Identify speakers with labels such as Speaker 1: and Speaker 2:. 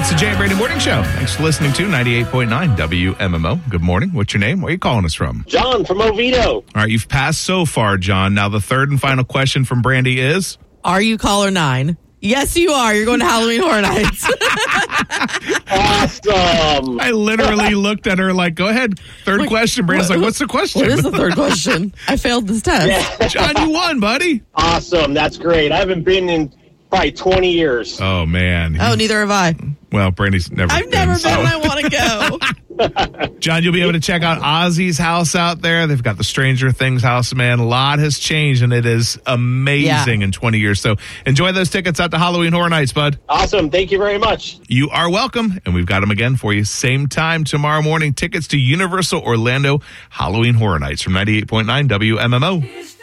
Speaker 1: It's the Jay and Brady Morning Show. Thanks for listening to 98.9 WMMO. Good morning. What's your name? Where are you calling us from?
Speaker 2: John from Oviedo.
Speaker 1: All right, you've passed so far, John. Now the third and final question from Brandy is...
Speaker 3: Are you caller 9? Yes, you are. You're going to Halloween Horror Nights.
Speaker 2: Awesome.
Speaker 1: I literally looked at her like, go ahead. Third question. Brandy's like, what's the question?
Speaker 3: What is the third question? I failed this test.
Speaker 2: Yeah.
Speaker 1: John, you won, buddy.
Speaker 2: Awesome. That's great. I haven't been in probably 20 years.
Speaker 1: Oh, man.
Speaker 3: Oh, neither have I.
Speaker 1: Well, Brandy's never
Speaker 3: I've never been and I want to go.
Speaker 1: John, you'll be able to check out Ozzy's house out there. They've got the Stranger Things house, man. A lot has changed, and it is amazing in 20 years. So enjoy those tickets out to Halloween Horror Nights, bud.
Speaker 2: Awesome. Thank you very much.
Speaker 1: You are welcome, and we've got them again for you. Same time tomorrow morning. Tickets to Universal Orlando Halloween Horror Nights from 98.9 WMMO.